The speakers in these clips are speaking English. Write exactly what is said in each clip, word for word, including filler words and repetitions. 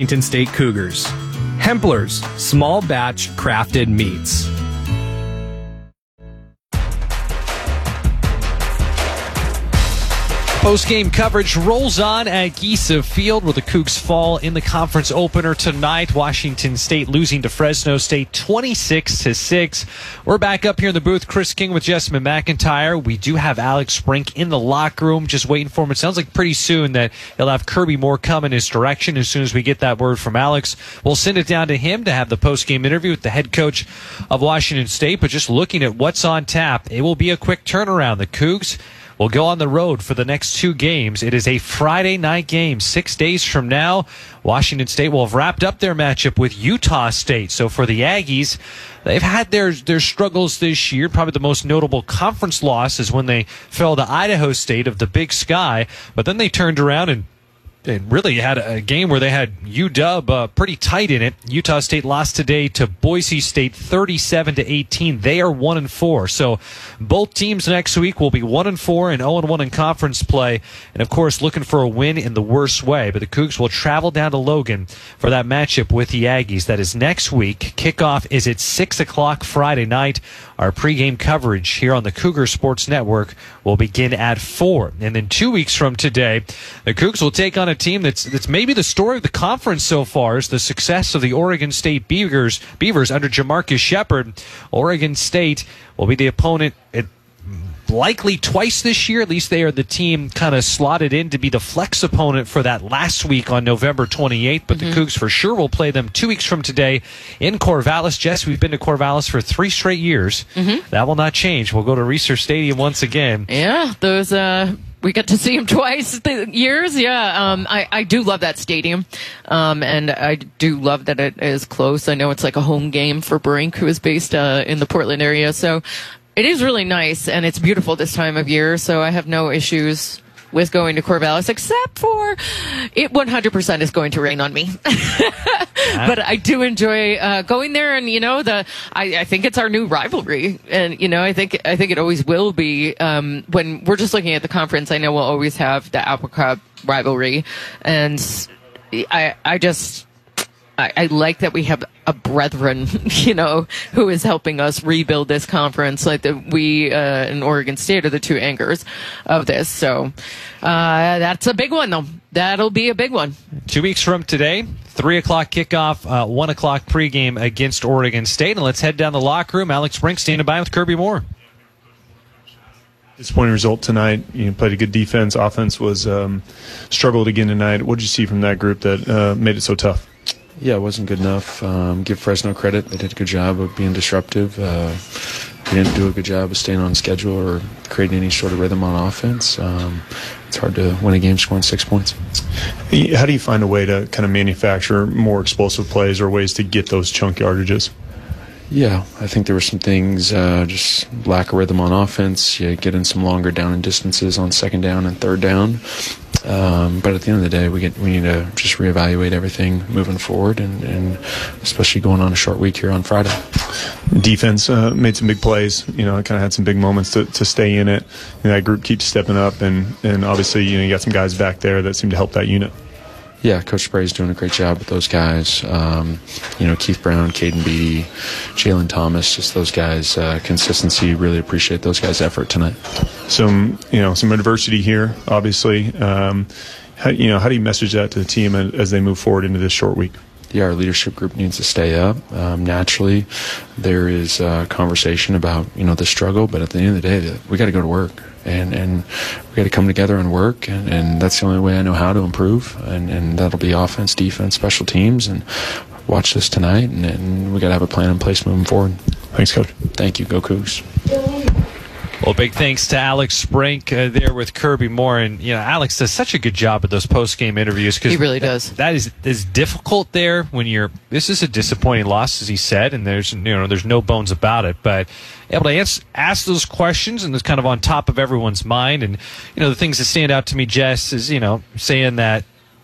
Washington State Cougars. Hempler's small batch crafted meats. Post-game coverage rolls on at Giesa Field, where the Cougs fall in the conference opener tonight. Washington State losing to Fresno State twenty-six to six. We're back up here in the booth. Chris King with Jessamine McIntyre. We do have Alex Sprink in the locker room, just waiting for him. It sounds like pretty soon that he'll have Kirby Moore come in his direction. As soon as we get that word from Alex, we'll send it down to him to have the post-game interview with the head coach of Washington State. But just looking at what's on tap, it will be a quick turnaround. The Cougs will go on the road for the next two games. It is a Friday night game. Six days from now, Washington State will have wrapped up their matchup with Utah State. So for the Aggies, they've had their, their struggles this year. Probably the most notable conference loss is when they fell to Idaho State of the Big Sky. But then they turned around and and really had a game where they had U W uh, pretty tight in it. Utah State lost today to Boise State thirty-seven to eighteen. They are one and four. So both teams next week will be one and four and zero and one in conference play. And of course, looking for a win in the worst way. But the Cougs will travel down to Logan for that matchup with the Aggies. That is next week. Kickoff is at six o'clock Friday night. Our pregame coverage here on the Cougar Sports Network will begin at four. And then two weeks from today, the Cougs will take on a team that's that's maybe the story of the conference so far, is the success of the Oregon State Beavers, Beavers under Jamarcus Shepard. Oregon State will be the opponent at likely twice this year. At least they are the team kind of slotted in to be the flex opponent for that last week on November twenty-eighth. But mm-hmm. the Cougs for sure will play them two weeks from today in Corvallis. Jess, we've been to Corvallis for three straight years. Mm-hmm. That will not change. We'll go to Reser Stadium once again. Yeah, those uh we got to see him twice the years. Yeah, um, I, I do love that stadium, um, and I do love that it is close. I know it's like a home game for Brink, who is based uh, in the Portland area. So it is really nice, and it's beautiful this time of year. So I have no issues with going to Corvallis, except for it one hundred percent is going to rain on me. But I do enjoy uh, going there, and you know, the I, I think it's our new rivalry, and you know, I think I think it always will be. Um, when we're just looking at the conference, I know we'll always have the Apple Cup rivalry, and I I just. I, I like that we have a brethren, you know, who is helping us rebuild this conference. Like that we uh, in Oregon State are the two anchors of this. So uh, that's a big one, though. That'll be a big one. Two weeks from today, three o'clock kickoff, uh, one o'clock pregame against Oregon State. And let's head down the locker room. Alex Sprink standing by with Kirby Moore. Disappointing result tonight. You played a good defense. Offense was um, struggled again tonight. What did you see from that group that uh, made it so tough? Yeah, it wasn't good enough. Um, give Fresno credit. They did a good job of being disruptive. Uh, they didn't do a good job of staying on schedule or creating any sort of rhythm on offense. Um, it's hard to win a game scoring six points. How do you find a way to kind of manufacture more explosive plays or ways to get those chunk yardages? Yeah, I think there were some things, uh, just lack of rhythm on offense. You get in some longer down and distances on second down and third down. Um, but at the end of the day, we get we need to just reevaluate everything moving forward, and, and especially going on a short week here on Friday. Defense uh, made some big plays. You know, it kind of had some big moments to, to stay in it. And that group keeps stepping up, and, and obviously, you know, you got some guys back there that seem to help that unit. Yeah, Coach Spray's doing a great job with those guys. Um, you know, Keith Brown, Caden Beatty, Jalen Thomas, just those guys. Uh, consistency, really appreciate those guys' effort tonight. Some, you know, some adversity here, obviously. Um, how, you know, how do you message that to the team as they move forward into this short week? Yeah, our leadership group needs to stay up. Um, naturally, there is a conversation about, you know, the struggle, but at the end of the day, we got to go to work. And, and we got to come together and work, and, and that's the only way I know how to improve. And, and that'll be offense, defense, special teams, and watch this tonight. And, and we got to have a plan in place moving forward. Thanks, Coach. Thank you. Go Cougs. Well, big thanks to Alex Sprink uh, there with Kirby Moore. And, you know, Alex does such a good job at those post-game interviews. Cause he really does. That, that is, is difficult there when you're – this is a disappointing loss, as he said, and there's, you know, there's no bones about it. But able to ask, ask those questions, and it's kind of on top of everyone's mind. And, you know, the things that stand out to me, Jess, is, you know, saying that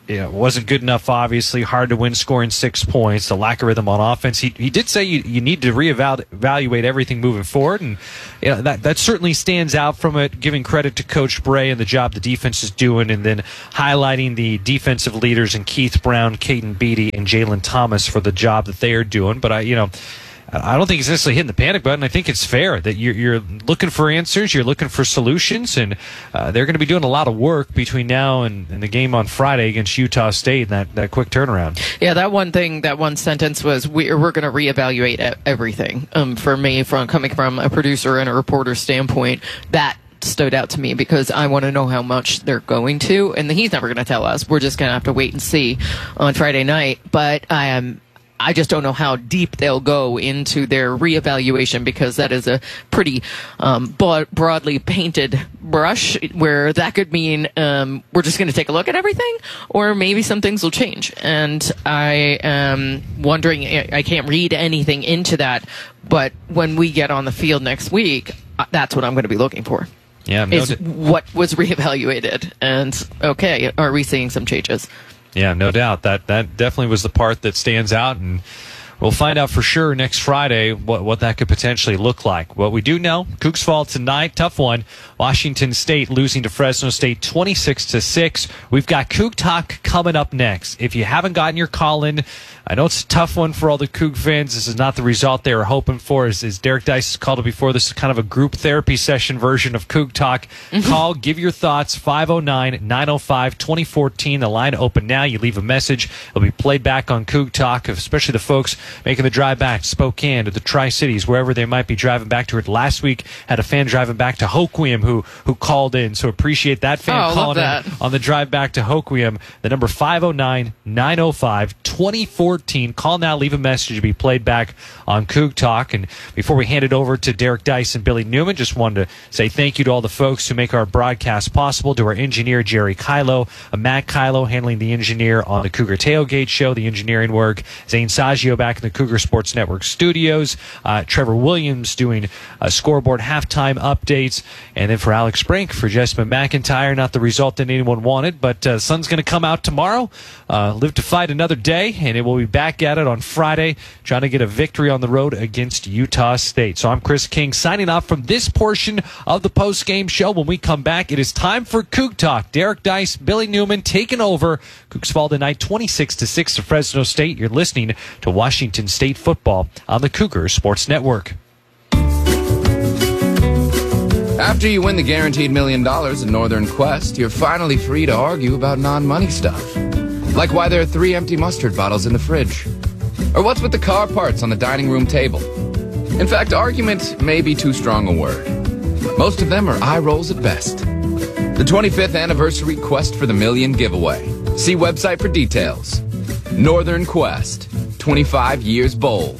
you know, wasn't good enough, obviously. Hard to win scoring six points, the lack of rhythm on offense. He, he did say you, you need to reevaluate everything moving forward, and you know, that, that certainly stands out from it, giving credit to Coach Bray and the job the defense is doing, and then highlighting the defensive leaders in Keith Brown, Caden Beatty, and Jalen Thomas for the job that they are doing. But, I, you know, I don't think it's necessarily hitting the panic button. I think it's fair that you're, you're looking for answers, you're looking for solutions, and uh, they're going to be doing a lot of work between now and, and the game on Friday against Utah State and that, that quick turnaround. Yeah, that one thing, that one sentence was, we, we're going to reevaluate everything. Um, for me, from coming from a producer and a reporter standpoint, that stood out to me because I want to know how much they're going to, and he's never going to tell us. We're just going to have to wait and see on Friday night. But I am... I just don't know how deep they'll go into their reevaluation, because that is a pretty um, broadly painted brush, where that could mean um, we're just going to take a look at everything, or maybe some things will change. And I am wondering, I can't read anything into that, but when we get on the field next week, that's what I'm going to be looking for. Yeah, no is d- what was reevaluated, and okay, are we seeing some changes? Yeah, no doubt. That that definitely was the part that stands out, and we'll find out for sure next Friday what, what that could potentially look like. What we do know, Cougs fall tonight, tough one. Washington State losing to Fresno State twenty-six to six. We've got Coug Talk coming up next. If you haven't gotten your call in, I know it's a tough one for all the Coug fans. This is not the result they were hoping for. As, as Derek Dice has called it before, this is kind of a group therapy session version of Coug Talk. Mm-hmm. Call, give your thoughts, five oh nine, nine oh five, two oh one four. The line open now. You leave a message. It'll be played back on Coug Talk, especially the folks making the drive back to Spokane, to the Tri-Cities, wherever they might be driving back to it. Last week, had a fan driving back to Hoquiam who who called in, so appreciate that fan oh, calling that. in on the drive back to Hoquiam. The number five oh nine, nine oh five, two oh one four. Call now, leave a message to be played back on Coug Talk. And before we hand it over to Derek Dice and Billy Newman, just wanted to say thank you to all the folks who make our broadcast possible, to our engineer, Jerry Kylo, uh, Matt Kylo handling the engineer on the Cougar Tailgate Show, the engineering work, Zane Saggio back in the Cougar Sports Network studios, uh, Trevor Williams doing uh, scoreboard halftime updates, and then for Alex Brink, for Jessamine McIntyre, not the result that anyone wanted, but uh, the sun's going to come out tomorrow, uh, live to fight another day, and it will be back at it on Friday, trying to get a victory on the road against Utah State. So I'm Chris King signing off from this portion of the post-game show. When we come back, it is time for Coug Talk. Derek Dice, Billy Newman taking over. Cougs fall tonight twenty-six to six to Fresno State. You're listening to Washington State football on the Cougar Sports Network. After you win the guaranteed million dollars in Northern Quest, you're finally free to argue about non-money stuff. Like why there are three empty mustard bottles in the fridge. Or what's with the car parts on the dining room table. In fact, argument may be too strong a word. Most of them are eye rolls at best. The twenty-fifth anniversary Quest for the Million giveaway. See website for details. Northern Quest, twenty-five years bold.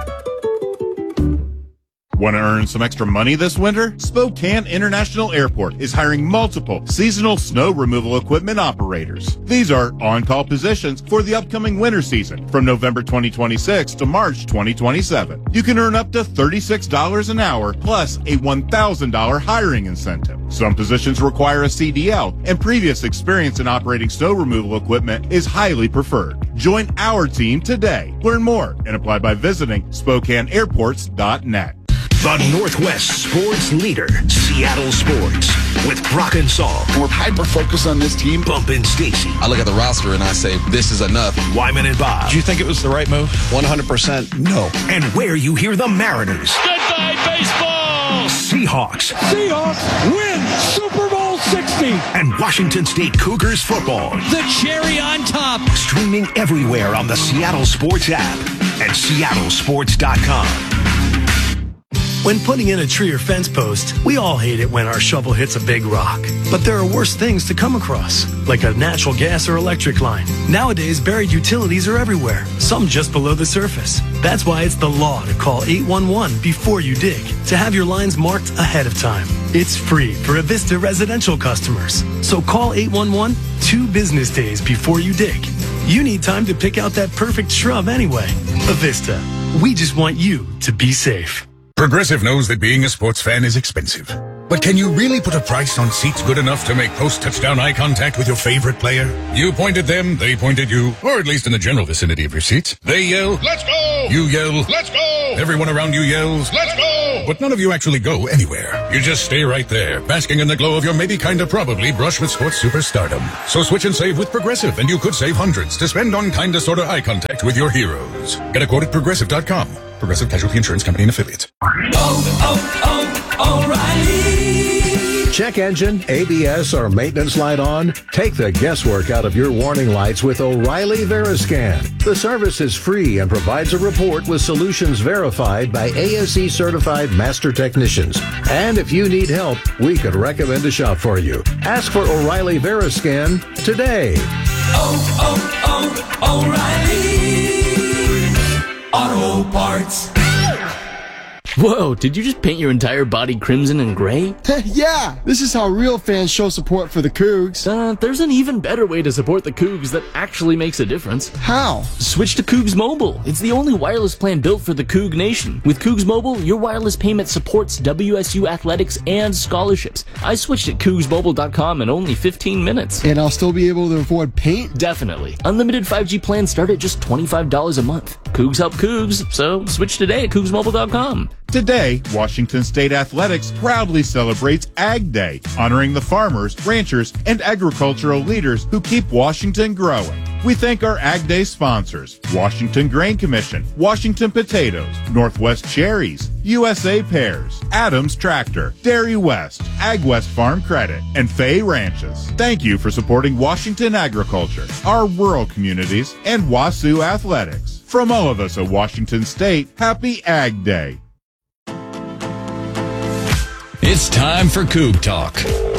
Want to earn some extra money this winter? Spokane International Airport is hiring multiple seasonal snow removal equipment operators. These are on-call positions for the upcoming winter season from November twenty twenty-six to March twenty twenty-seven. You can earn up to thirty-six dollars an hour plus a one thousand dollars hiring incentive. Some positions require a C D L, and previous experience in operating snow removal equipment is highly preferred. Join our team today. Learn more and apply by visiting Spokane Airports dot net. The Northwest sports leader, Seattle Sports, with Brock and Saul. We're hyper-focused on this team. Bump and Stacy. I look at the roster and I say, this is enough. Wyman and Bob. Did you think it was the right move? one hundred percent no. And where you hear the Mariners. Goodbye, baseball! Seahawks. Seahawks win Super Bowl sixty. And Washington State Cougars football. The cherry on top. Streaming everywhere on the Seattle Sports app and Seattle Sports dot com. When putting in a tree or fence post, we all hate it when our shovel hits a big rock. But there are worse things to come across, like a natural gas or electric line. Nowadays, buried utilities are everywhere, some just below the surface. That's why it's the law to call eight one one before you dig, to have your lines marked ahead of time. It's free for Avista residential customers. So call eight one one two business days before you dig. You need time to pick out that perfect shrub anyway. Avista, we just want you to be safe. Progressive knows that being a sports fan is expensive. But can you really put a price on seats good enough to make post-touchdown eye contact with your favorite player? You point at them, they point at you, or at least in the general vicinity of your seats. They yell, "Let's go!" You yell, "Let's go!" Everyone around you yells, "Let's go!" But none of you actually go anywhere. You just stay right there, basking in the glow of your maybe kinda probably brush with sports superstardom. So switch and save with Progressive, and you could save hundreds to spend on kinda sorta eye contact with your heroes. Get a quote at Progressive dot com. Progressive Casualty Insurance Company and Affiliates. Oh, oh, oh, O'Reilly. Check engine, A B S, or maintenance light on? Take the guesswork out of your warning lights with O'Reilly Veriscan. The service is free and provides a report with solutions verified by A S E certified master technicians. And if you need help, we could recommend a shop for you. Ask for O'Reilly Veriscan today. Oh, oh, oh, O'Reilly Auto Parts. Whoa, did you just paint your entire body crimson and gray? Yeah, this is how real fans show support for the Cougs. Uh, there's an even better way to support the Cougs that actually makes a difference. How? Switch to Cougs Mobile. It's the only wireless plan built for the Coug Nation. With Cougs Mobile, your wireless payment supports W S U athletics and scholarships. I switched at Cougs Mobile dot com in only fifteen minutes. And I'll still be able to afford paint? Definitely. Unlimited five G plans start at just twenty-five dollars a month. Cougs help Cougs, so switch today at Cougs Mobile dot com. Today, Washington State Athletics proudly celebrates Ag Day, honoring the farmers, ranchers, and agricultural leaders who keep Washington growing. We thank our Ag Day sponsors, Washington Grain Commission, Washington Potatoes, Northwest Cherries, U S A Pears, Adams Tractor, Dairy West, Ag West Farm Credit, and Fay Ranches. Thank you for supporting Washington agriculture, our rural communities, and WASU athletics. From all of us at Washington State, happy Ag Day. It's time for Coug Talk.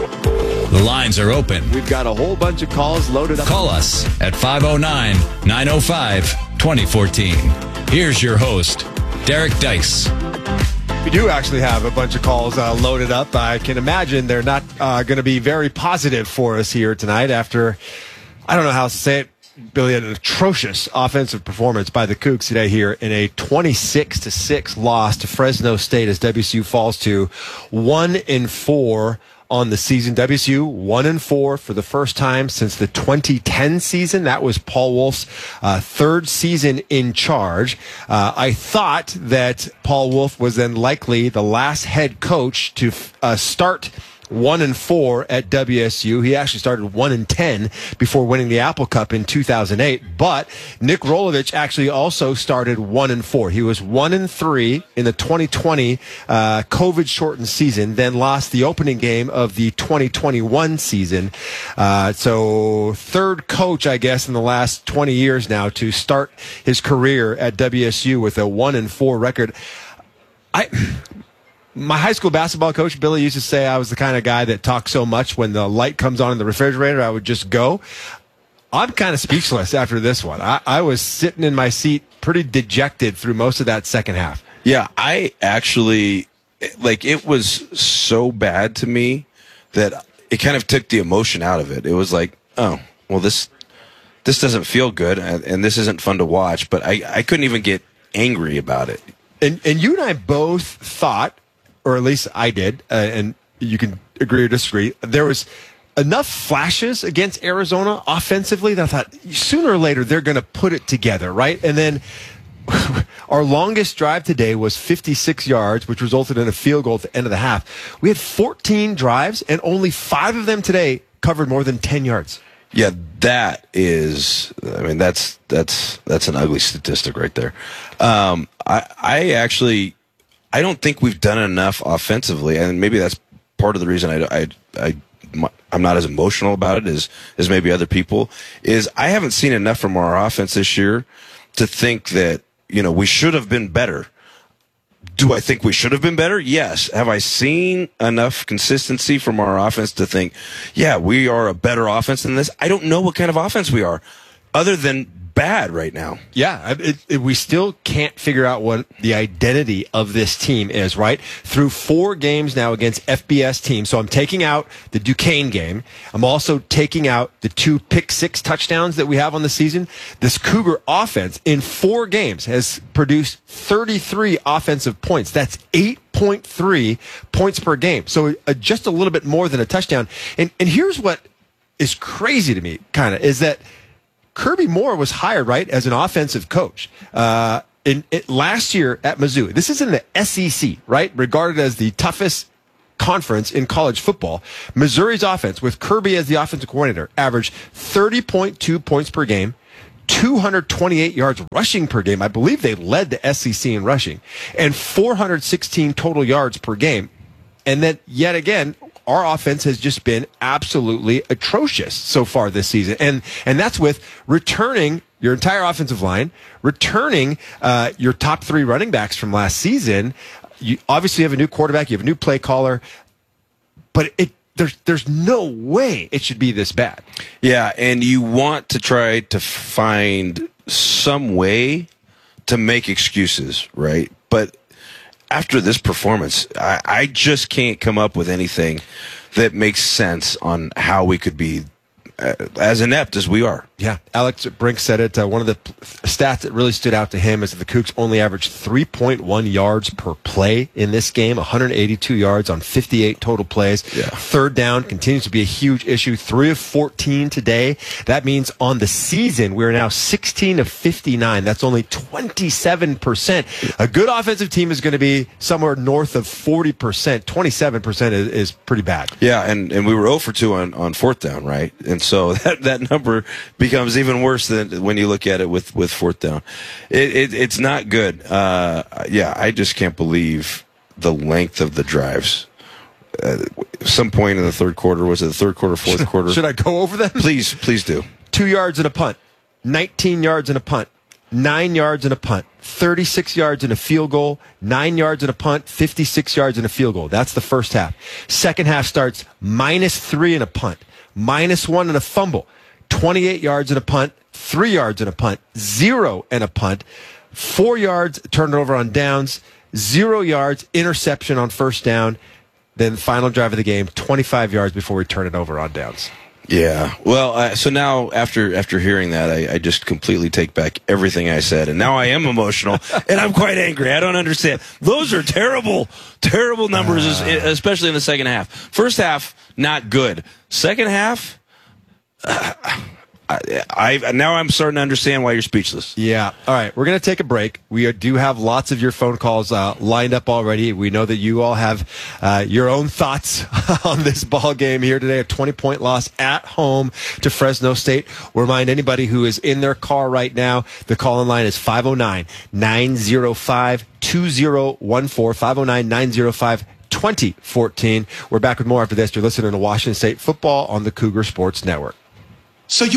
The lines are open. We've got a whole bunch of calls loaded up. Call us at five oh nine, nine oh five, twenty fourteen. Here's your host, Derek Dice. We do actually have a bunch of calls uh, loaded up. I can imagine they're not uh, going to be very positive for us here tonight after, I don't know how to say it, Billy, an atrocious offensive performance by the Cougs today here in a twenty-six to six loss to Fresno State as W S U falls to one and four on the season. W S U one and four for the first time since the twenty ten season. That was Paul Wolf's uh, third season in charge. Uh, I thought that Paul Wolf was then likely the last head coach to uh, start one and four at W S U. He actually started one and ten before winning the Apple Cup in two thousand eight. But Nick Rolovich actually also started one and four. He was one and three in the twenty twenty uh, COVID-shortened season, then lost the opening game of the twenty twenty-one season. Uh, so third coach, I guess, in the last twenty years now to start his career at W S U with a one and four record. I. My high school basketball coach, Billy, used to say I was the kind of guy that talked so much when the light comes on in the refrigerator, I would just go. I'm kind of speechless after this one. I, I was sitting in my seat pretty dejected through most of that second half. Yeah, I actually, like, it was so bad to me that it kind of took the emotion out of it. It was like, oh, well, this this doesn't feel good, and, and this isn't fun to watch, but I, I couldn't even get angry about it. And, and you and I both thought, or at least I did, uh, and you can agree or disagree, there was enough flashes against Arizona offensively that I thought sooner or later they're going to put it together, right? And then our longest drive today was fifty-six yards, which resulted in a field goal at the end of the half. We had fourteen drives, and only five of them today covered more than ten yards. Yeah, that is, I mean, that's that's that's an ugly statistic right there. Um, I, I actually... I don't think we've done enough offensively, and maybe that's part of the reason I, I, I, I'm not as emotional about it as, as maybe other people, is I haven't seen enough from our offense this year to think that, you know, we should have been better. Do I think we should have been better? Yes. Have I seen enough consistency from our offense to think, yeah, we are a better offense than this? I don't know what kind of offense we are, other than bad right now. Yeah, it, it, we still can't figure out what the identity of this team is, right? Through four games now against F B S teams. So I'm taking out the Duquesne game. I'm also taking out the two pick six touchdowns that we have on the season. This Cougar offense in four games has produced thirty-three offensive points. That's eight point three points per game. So uh, just a little bit more than a touchdown. And, and here's what is crazy to me, kind of, is that Kirby Moore was hired, right, as an offensive coach. Uh, in, it, last year at Mizzou, this is in the S E C, right, regarded as the toughest conference in college football. Missouri's offense, with Kirby as the offensive coordinator, averaged thirty point two points per game, two hundred twenty-eight yards rushing per game. I believe they led the S E C in rushing, and four hundred sixteen total yards per game. And then, yet again, our offense has just been absolutely atrocious so far this season. And and that's with returning your entire offensive line, returning uh, your top three running backs from last season. You obviously have a new quarterback, you have a new play caller, but it there's there's no way it should be this bad. Yeah, and you want to try to find some way to make excuses, right? But after this performance, I, I just can't come up with anything that makes sense on how we could be uh, as inept as we are. Yeah, Alex Brink said it. Uh, one of the p- stats that really stood out to him is that the Cougs only averaged three point one yards per play in this game, one hundred eighty-two yards on fifty-eight total plays. Yeah. Third down continues to be a huge issue. three of fourteen today. That means on the season, we're now sixteen of fifty-nine. That's only twenty-seven percent. A good offensive team is going to be somewhere north of forty percent. twenty-seven percent is, is pretty bad. Yeah, and, and we were zero for two on, on fourth down, right? And so that, that number becomes even worse than when you look at it with, with fourth down. It, it, it's not good. Uh, yeah, I just can't believe the length of the drives. Uh, some point in the third quarter, was it the third quarter, fourth quarter? Should I go over them? Please, please do. Two yards and a punt, nineteen yards and a punt, nine yards and a punt, thirty-six yards and a field goal, nine yards and a punt, fifty-six yards and a field goal. That's the first half. Second half starts minus three and a punt, minus one and a fumble, twenty-eight yards and a punt, three yards and a punt, zero and a punt, four yards, turned it over on downs, zero yards, interception on first down, then final drive of the game, twenty-five yards before we turn it over on downs. Yeah. Well, uh, so now after after hearing that, I, I just completely take back everything I said, and now I am emotional, and I'm quite angry. I don't understand. Those are terrible, terrible numbers, uh, especially in the second half. First half, not good. Second half, uh, I, I now I'm starting to understand why you're speechless. Yeah. All right. We're going to take a break. We do have lots of your phone calls uh, lined up already. We know that you all have uh, your own thoughts on this ball game here today. A twenty-point loss at home to Fresno State. We'll remind anybody who is in their car right now, the call-in line is five oh nine, nine oh five, two oh one four, five oh nine, nine oh five, twenty fourteen. We're back with more after this. You're listening to Washington State Football on the Cougar Sports Network. So you